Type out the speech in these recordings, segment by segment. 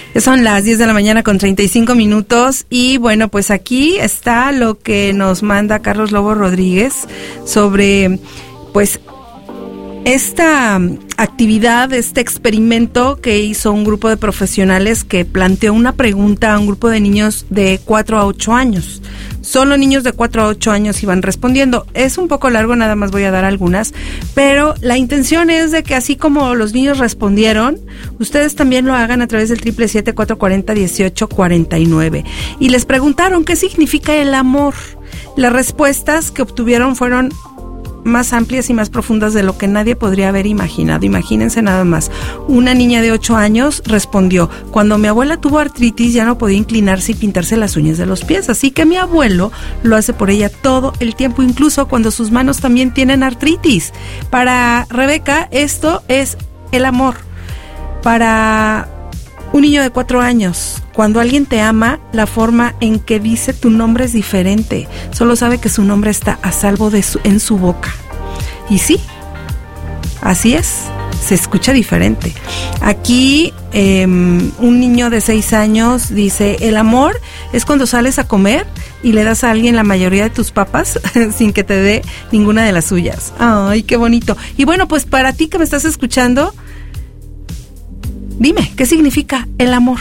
Son las 10 de la mañana con 35 minutos y bueno, pues aquí está lo que nos manda Carlos Lobo Rodríguez sobre pues esta actividad, este experimento que hizo un grupo de profesionales que planteó una pregunta a un grupo de niños de 4 a 8 años. Solo niños de 4 a 8 años iban respondiendo. Es un poco largo, nada más voy a dar algunas, pero la intención es de que así como los niños respondieron, ustedes también lo hagan a través del 777-440-1849. Y les preguntaron qué significa el amor. Las respuestas que obtuvieron fueron más amplias y más profundas de lo que nadie podría haber imaginado. Imagínense nada más. Una niña de 8 años respondió: cuando mi abuela tuvo artritis ya no podía inclinarse y pintarse las uñas de los pies, así que mi abuelo lo hace por ella todo el tiempo, incluso cuando sus manos también tienen artritis. Para Rebeca, esto es el amor. Para un niño de 4 años, cuando alguien te ama, la forma en que dice tu nombre es diferente. Solo sabe que su nombre está a salvo en su boca. Y sí, así es, se escucha diferente. Aquí un niño de 6 años dice: el amor es cuando sales a comer y le das a alguien la mayoría de tus papas sin que te dé ninguna de las suyas. Ay, qué bonito. Y bueno, pues para ti que me estás escuchando, dime, ¿qué significa el amor?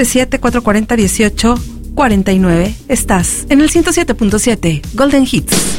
777-440-1849. Estás en el 107.7 Golden Hits.